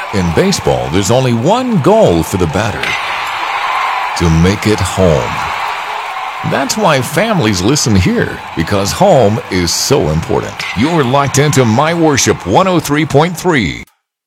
In baseball, there's only one goal for the batter: to make it home. That's why families listen here, because home is so important. You're locked into My Worship 103.3.